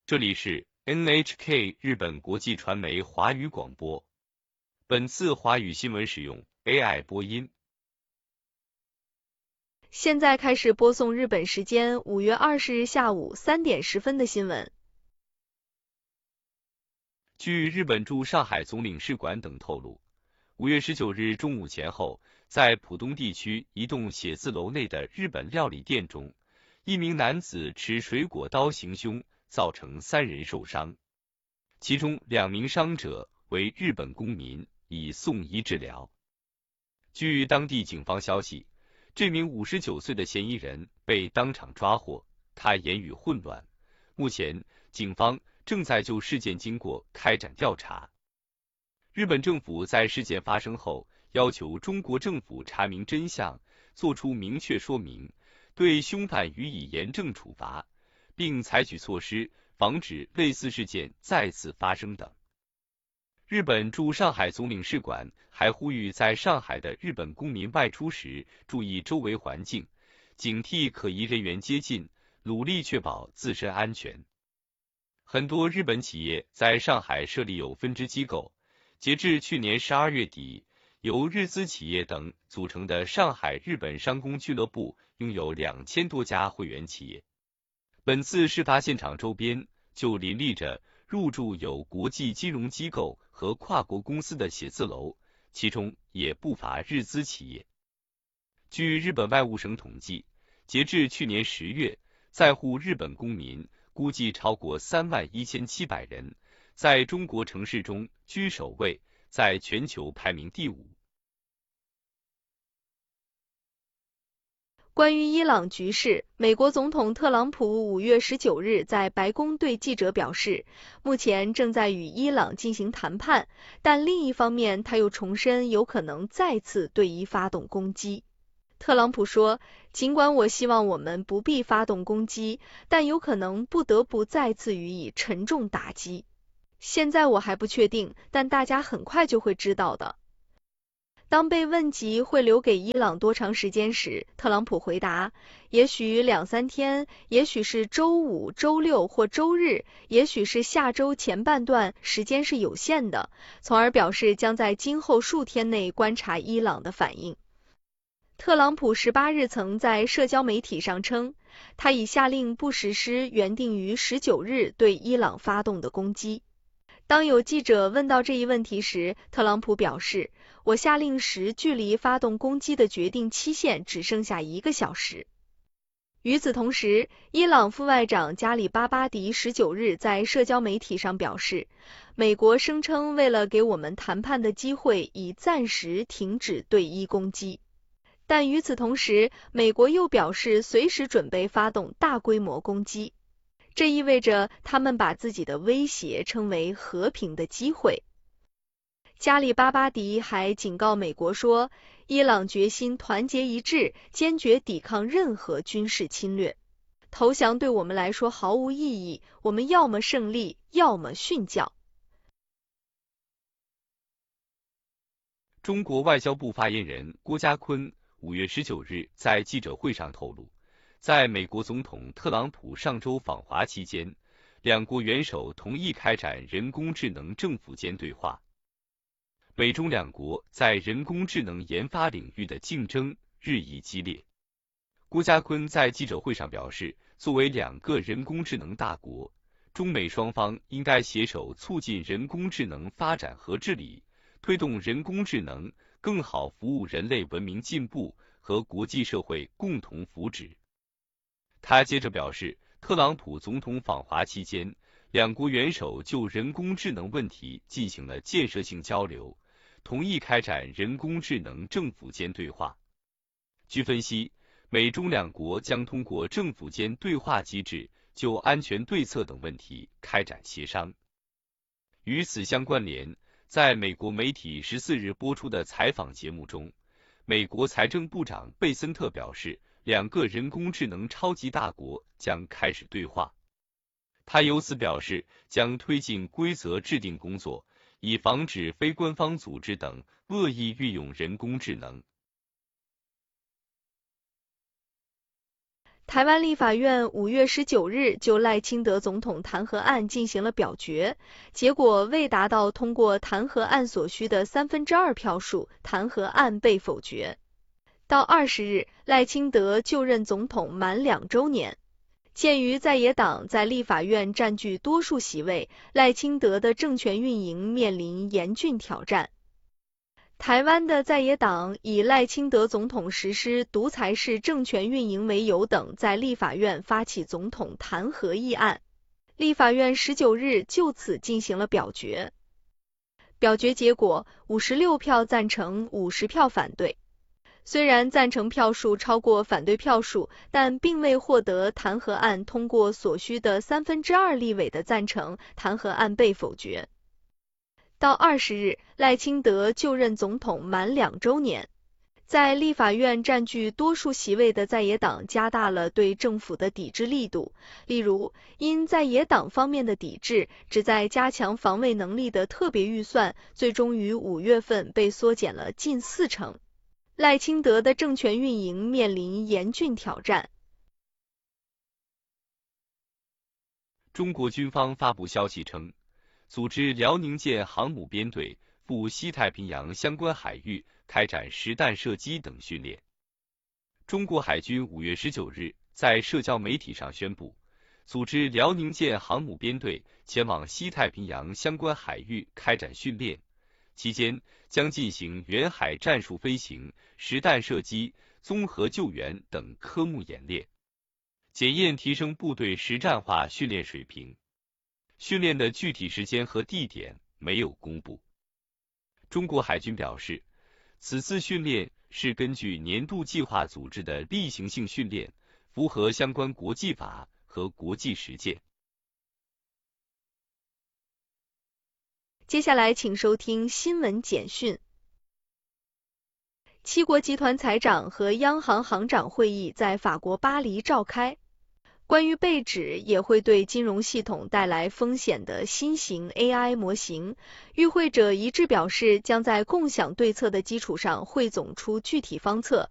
这里是 NHK 日本国际传媒华语广播。本次华语新闻使用 AI 播音。 现在开始播送日本时间5月20日下午3点10分的新闻。 据日本驻上海总领事馆等透露，5月19日中午前后，在浦东地区一栋写字楼内的日本料理店中，一名男子持水果刀行凶，造成3人受伤，其中2名伤者为日本公民，已送医治疗。据当地警方消息，这名59岁的嫌疑人被当场抓获，他言语混乱。目前，警方正在就事件经过开展调查。日本政府在事件发生后，要求中国政府查明真相，作出明确说明，对凶犯予以严正处罚，并采取措施防止类似事件再次发生等。日本驻上海总领事馆还呼吁在上海的日本公民外出时注意周围环境，警惕可疑人员接近，努力确保自身安全。很多日本企业在上海设立有分支机构，截至去年12月底，由日资企业等组成的上海日本商工俱乐部拥有2000多家会员企业。本次事发现场周边就林立着入驻有国际金融机构和跨国公司的写字楼，其中也不乏日资企业。据日本外务省统计，截至去年10月，在沪日本公民估计超过31700人，在中国城市中居首位，在全球排名第5。 关于伊朗局势，美国总统特朗普5月19日在白宫对记者表示，目前正在与伊朗进行谈判，但另一方面他又重申有可能再次对伊发动攻击。特朗普说，尽管我希望我们不必发动攻击，但有可能不得不再次予以沉重打击。现在我还不确定，但大家很快就会知道的。当被问及会留给伊朗多长时间时，特朗普回答，也许2-3天，也许是周5、周6或周日，也许是下周前半段，时间是有限的，从而表示将在今后数天内观察伊朗的反应。特朗普18日曾在社交媒体上称，他已下令不实施原定于19日对伊朗发动的攻击。当有记者问到这一问题时，特朗普表示，我下令时距离发动攻击的决定期限只剩下1个小时。与此同时，伊朗副外长加里巴巴迪19日在社交媒体上表示，美国声称为了给我们谈判的机会，已暂时停止对伊攻击。但与此同时，美国又表示随时准备发动大规模攻击。这意味着他们把自己的威胁称为和平的机会。加里巴巴迪还警告美国说，伊朗决心团结一致，坚决抵抗任何军事侵略。投降对我们来说毫无意义，我们要么胜利，要么殉教。 中国外交部发言人郭家坤5月19日在记者会上透露，在美国总统特朗普上周访华期间，两国元首同意开展人工智能政府间对话。美中两国在人工智能研发领域的竞争日益激烈。郭家坤在记者会上表示，作为2个人工智能大国，中美双方应该携手促进人工智能发展和治理，推动人工智能更好服务人类文明进步和国际社会共同福祉。他接着表示，特朗普总统访华期间，两国元首就人工智能问题进行了建设性交流，同意开展人工智能政府间对话。据分析，美中两国将通过政府间对话机制就安全对策等问题开展协商。与此相关联，在美国媒体14日播出的采访节目中，美国财政部长贝森特表示，2个人工智能超级大国将开始对话。他由此表示，将推进规则制定工作，以防止非官方组织等恶意运用人工智能。 台湾立法院5月19日就赖清德总统弹劾案进行了表决，结果未达到通过弹劾案所需的2/3票数，弹劾案被否决。到20日，赖清德就任总统满2周年。鉴于在野党在立法院占据多数席位，赖清德的政权运营面临严峻挑战。台湾的在野党以赖清德总统实施独裁式政权运营为由等，在立法院发起总统弹劾议案。立法院19日就此进行了表决。表决结果56票赞成，50票反对。虽然赞成票数超过反对票数，但并未获得弹劾案通过所需的2/3立委的赞成，弹劾案被否决。到20日，赖清德就任总统满2周年。在立法院占据多数席位的在野党加大了对政府的抵制力度，例如，因在野党方面的抵制，旨在加强防卫能力的特别预算，最终于5月份被缩减了近40%。赖清德的政权运营面临严峻挑战。 中国军方发布消息称，组织辽宁舰航母编队赴西太平洋相关海域开展实弹射击等训练。中国海军5月19日在社交媒体上宣布，组织辽宁舰航母编队前往西太平洋相关海域开展训练，期间将进行远海战术飞行、实弹射击、综合救援等科目演练，检验提升部队实战化训练水平。训练的具体时间和地点没有公布。中国海军表示，此次训练是根据年度计划组织的例行性训练，符合相关国际法和国际实践。 接下来请收听新闻简讯。七国集团财长和央行行长会议在法国巴黎召开。关于被指也会对金融系统带来风险的新型 AI 模型，与会者一致表示将在共享对策的基础上汇总出具体方策，